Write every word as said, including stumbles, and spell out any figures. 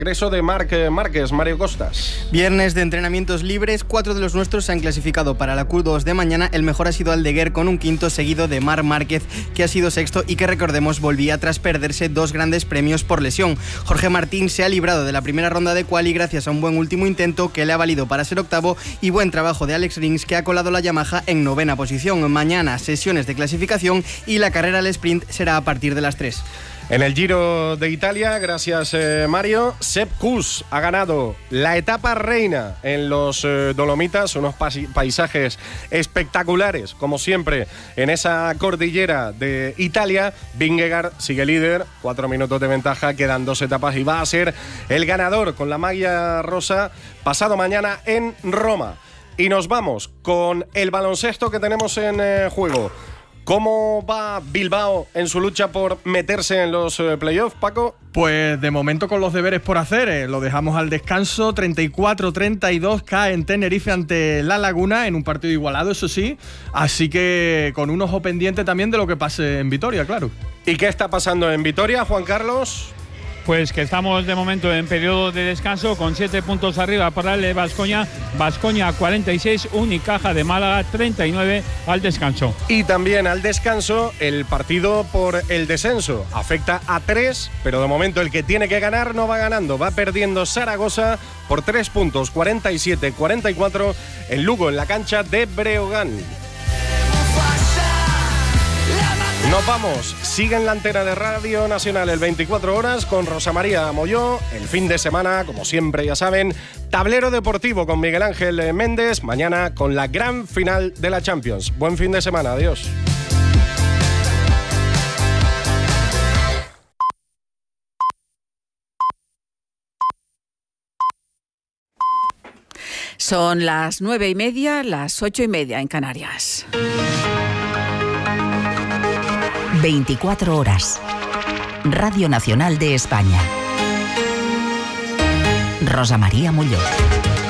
Regreso de Marc Márquez, Mario Costas. Viernes de entrenamientos libres, cuatro de los nuestros se han clasificado para la Q dos de mañana. El mejor ha sido Aldeguer con un quinto, seguido de Marc Márquez, que ha sido sexto y que, recordemos, volvía tras perderse dos grandes premios por lesión. Jorge Martín se ha librado de la primera ronda de quali gracias a un buen último intento que le ha valido para ser octavo, y buen trabajo de Alex Rins, que ha colado la Yamaha en novena posición. Mañana sesiones de clasificación y la carrera al sprint será a partir de las tres. En el Giro de Italia, gracias eh, Mario, Sepp Kuss ha ganado la etapa reina en los eh, Dolomitas, unos paisajes espectaculares, como siempre, en esa cordillera de Italia. Vingegaard sigue líder, cuatro minutos de ventaja, quedan dos etapas y va a ser el ganador con la malla rosa pasado mañana en Roma. Y nos vamos con el baloncesto que tenemos en eh, juego. ¿Cómo va Bilbao en su lucha por meterse en los eh, playoffs, Paco? Pues de momento con los deberes por hacer, eh. lo dejamos al descanso, treinta y cuatro treinta y dos cae en Tenerife ante La Laguna en un partido igualado, eso sí, así que con un ojo pendiente también de lo que pase en Vitoria, claro. ¿Y qué está pasando en Vitoria, Juan Carlos? Pues que estamos de momento en periodo de descanso con siete puntos arriba para el Baskonia. Baskonia cuarenta y seis, Unicaja de Málaga treinta y nueve al descanso. Y también al descanso el partido por el descenso. Afecta a tres, pero de momento el que tiene que ganar no va ganando. Va perdiendo Zaragoza por tres puntos, cuarenta y siete cuarenta y cuatro en Lugo, en la cancha de Breogán. Nos vamos, sigue en la antena de Radio Nacional el veinticuatro horas con Rosa María Molló. El fin de semana, como siempre ya saben, tablero deportivo con Miguel Ángel Méndez. Mañana con la gran final de la Champions. Buen fin de semana, adiós. Son las nueve y media, las ocho y media en Canarias. veinticuatro horas. Radio Nacional de España. Rosa María Molló.